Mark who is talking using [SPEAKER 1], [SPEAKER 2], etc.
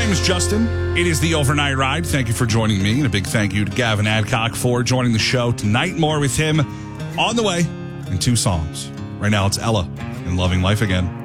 [SPEAKER 1] name is Justin. It is the Overnight Ride. Thank you for joining me, and a big thank you to Gavin Adcock for joining the show tonight. More with him on the way in 2 songs. Right now, it's Ella in Loving Life Again.